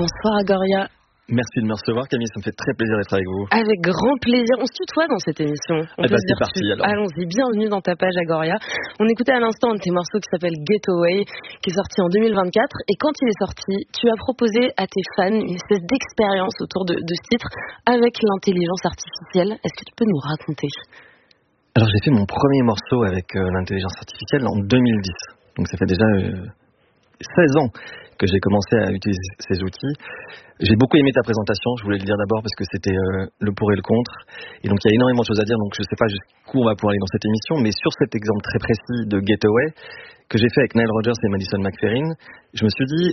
Bonsoir Agoria. Merci de me recevoir Camille, ça me fait très plaisir d'être avec vous. Avec grand plaisir, on se tutoie dans cette émission. C'est parti alors. Allons-y, bienvenue dans ta page Agoria. On écoutait à l'instant un de tes morceaux qui s'appelle Getaway, qui est sorti en 2024. Et quand il est sorti, tu as proposé à tes fans une espèce d'expérience autour de ce titre avec l'intelligence artificielle. Est-ce que tu peux nous raconter ? Alors j'ai fait mon premier morceau avec l'intelligence artificielle en 2010. Donc ça fait déjà 16 ans que j'ai commencé à utiliser ces outils. J'ai beaucoup aimé ta présentation, je voulais le dire d'abord parce que c'était le pour et le contre. Et donc il y a énormément de choses à dire, donc je ne sais pas jusqu'où on va pouvoir aller dans cette émission, mais sur cet exemple très précis de Getaway, que j'ai fait avec Nile Rodgers et Madison McFerrin, je me suis dit,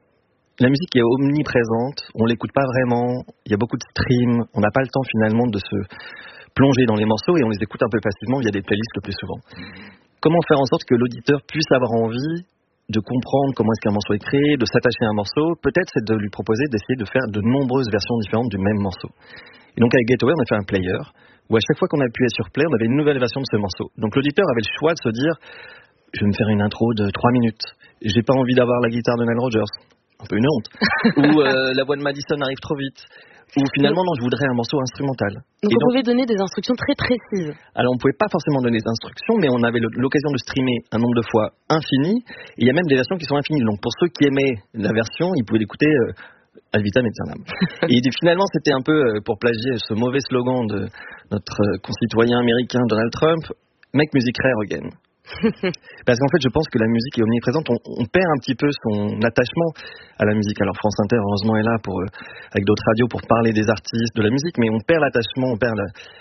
la musique est omniprésente, on l'écoute pas vraiment, il y a beaucoup de streams, on n'a pas le temps finalement de se plonger dans les morceaux et on les écoute un peu passivement via des playlists le plus souvent. Comment faire en sorte que l'auditeur puisse avoir envie de comprendre comment est-ce qu'un morceau est créé, de s'attacher à un morceau, peut-être c'est de lui proposer d'essayer de faire de nombreuses versions différentes du même morceau. Et donc avec Getaway, on a fait un player, où à chaque fois qu'on appuyait sur play, on avait une nouvelle version de ce morceau. Donc l'auditeur avait le choix de se dire, je vais me faire une intro de 3 minutes, j'ai pas envie d'avoir la guitare de Nile Rodgers, un peu une honte, ou la voix de Madison arrive trop vite, ou finalement non, je voudrais un morceau instrumental. Donc on pouvait donner des instructions très précises. Alors on pouvait pas forcément donner des instructions, mais on avait l'occasion de streamer un nombre de fois infini, et il y a même des versions qui sont infinies. Donc pour ceux qui aimaient la version, ils pouvaient l'écouter ad vitam aeternam. Et finalement c'était un peu, pour plagier ce mauvais slogan de notre concitoyen américain Donald Trump, « Make music rare again ». Parce qu'en fait je pense que la musique est omniprésente, on perd un petit peu son attachement à la musique. Alors France Inter heureusement est là avec d'autres radios pour parler des artistes, de la musique, mais on perd l'attachement, on perd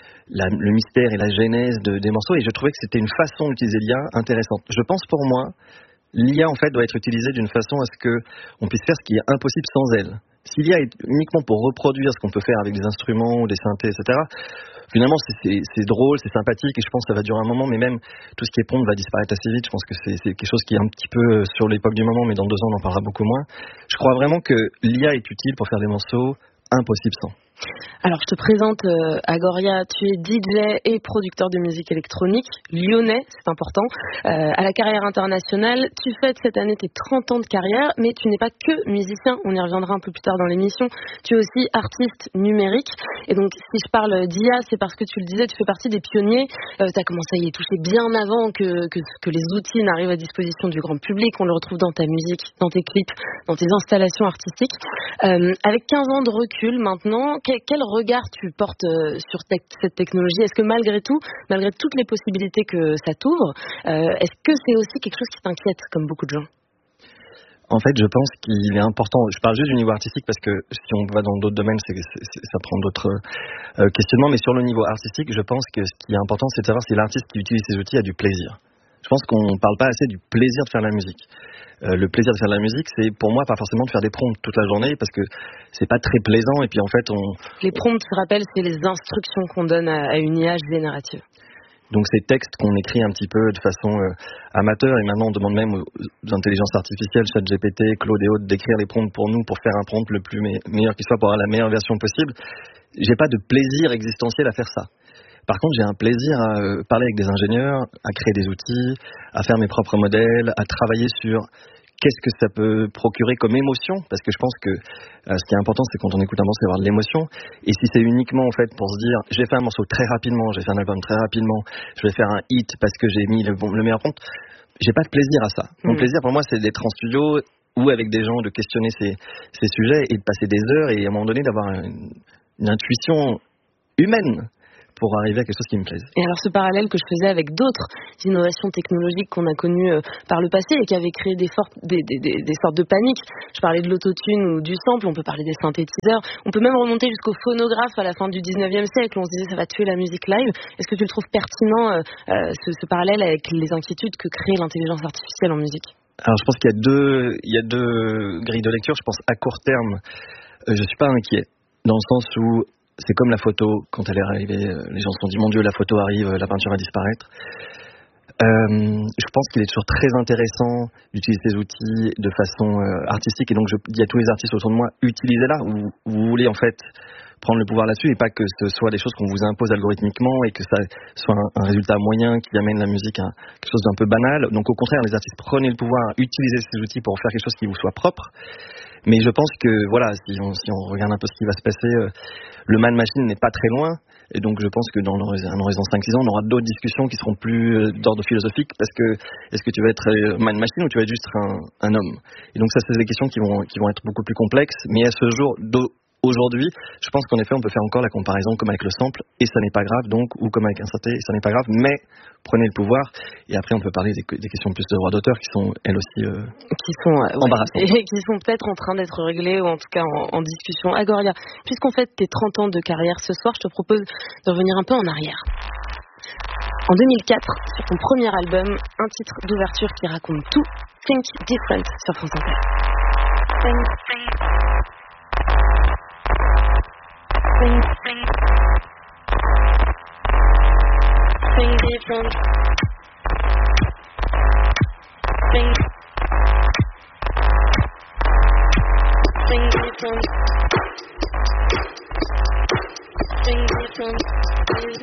le mystère et la genèse des morceaux, et je trouvais que c'était une façon d'utiliser l'IA intéressante. Je pense pour moi, l'IA en fait doit être utilisée d'une façon à ce qu'on puisse faire ce qui est impossible sans elle. Si l'IA est uniquement pour reproduire ce qu'on peut faire avec des instruments, des synthés, etc., finalement c'est drôle, c'est sympathique, et je pense que ça va durer un moment, mais même tout ce qui est prompt va disparaître assez vite. Je pense que c'est quelque chose qui est un petit peu sur l'époque du moment, mais dans 2 ans on en parlera beaucoup moins. Je crois vraiment que l'IA est utile pour faire des morceaux impossibles sans. Alors je te présente Agoria, tu es DJ et producteur de musique électronique, lyonnais, c'est important, à la carrière internationale. Tu fêtes cette année tes 30 ans de carrière, mais tu n'es pas que musicien, on y reviendra un peu plus tard dans l'émission, tu es aussi artiste numérique. Et donc si je parle d'IA, c'est parce que tu le disais, tu fais partie des pionniers, tu as commencé à y toucher bien avant que les outils n'arrivent à disposition du grand public. On le retrouve dans ta musique, dans tes clips, dans tes installations artistiques. Avec 15 ans de recul maintenant, quel regard tu portes sur cette technologie ? Est-ce que malgré tout, malgré toutes les possibilités que ça t'ouvre, est-ce que c'est aussi quelque chose qui t'inquiète, comme beaucoup de gens ? En fait, je pense qu'il est important, je parle juste du niveau artistique parce que si on va dans d'autres domaines, ça prend d'autres questionnements, mais sur le niveau artistique, je pense que ce qui est important, c'est de savoir si l'artiste qui utilise ces outils a du plaisir. Je pense qu'on ne parle pas assez du plaisir de faire de la musique. Le plaisir de faire de la musique, c'est pour moi pas forcément de faire des prompts toute la journée, parce que c'est pas très plaisant, et puis en fait Les prompts, je rappelle, c'est les instructions qu'on donne à une IA générative. Donc ces textes qu'on écrit un petit peu de façon amateur, et maintenant on demande même aux intelligences artificielles, ChatGPT, Claude et autres, d'écrire les prompts pour nous, pour faire un prompt le plus meilleur qui soit, pour avoir la meilleure version possible. J'ai pas de plaisir existentiel à faire ça. Par contre, j'ai un plaisir à parler avec des ingénieurs, à créer des outils, à faire mes propres modèles, à travailler sur qu'est-ce que ça peut procurer comme émotion, parce que je pense que ce qui est important, c'est quand on écoute un morceau, d'avoir de l'émotion. Et si c'est uniquement en fait pour se dire, je vais faire un morceau très rapidement, je vais faire un album très rapidement, je vais faire un hit parce que j'ai mis le meilleur prompt, j'ai pas de plaisir à ça. Mon plaisir pour moi, c'est d'être en studio ou avec des gens, de questionner ces sujets et de passer des heures, et à un moment donné d'avoir une intuition humaine pour arriver à quelque chose qui me plaise. Et alors ce parallèle que je faisais avec d'autres innovations technologiques qu'on a connues par le passé et qui avaient créé des sortes de panique. Je parlais de l'autotune ou du sample, on peut parler des synthétiseurs, on peut même remonter jusqu'au phonographe à la fin du 19e siècle, où on se disait ça va tuer la musique live. Est-ce que tu le trouves pertinent, ce parallèle avec les inquiétudes que crée l'intelligence artificielle en musique ? Alors je pense qu'il y a deux grilles de lecture. Je pense à court terme, je suis pas inquiet, dans le sens où c'est comme la photo, quand elle est arrivée, les gens se sont dit, mon Dieu, la photo arrive, la peinture va disparaître. Je pense qu'il est toujours très intéressant d'utiliser ces outils de façon artistique, et donc je dis à tous les artistes autour de moi, utilisez-la, vous voulez en fait prendre le pouvoir là-dessus et pas que ce soit des choses qu'on vous impose algorithmiquement et que ça soit un résultat moyen qui amène la musique à quelque chose d'un peu banal. Donc au contraire, les artistes, prenez le pouvoir, utilisez ces outils pour faire quelque chose qui vous soit propre. Mais je pense que voilà, si on regarde un peu ce qui va se passer, le Man Machine n'est pas très loin. Et donc je pense que dans un horizon 5-6 ans, on aura d'autres discussions qui seront plus d'ordre philosophique, parce que est-ce que tu vas être Man Machine ou tu vas être juste un homme? Et donc ça, c'est des questions qui vont être beaucoup plus complexes. Mais à ce jour, aujourd'hui, je pense qu'en effet, on peut faire encore la comparaison comme avec le sample, et ça n'est pas grave, donc, ou comme avec un synthé, et ça n'est pas grave, mais prenez le pouvoir, et après on peut parler des questions plus de droits d'auteur qui sont, elles aussi, qui sont embarrassantes. Et qui sont peut-être en train d'être réglées, ou en tout cas en discussion. Agoria, puisqu'on fête tes 30 ans de carrière ce soir, je te propose de revenir un peu en arrière. En 2004, sur ton premier album, un titre d'ouverture qui raconte tout, Think Different, sur France Inter. Think different. Think different. Think different.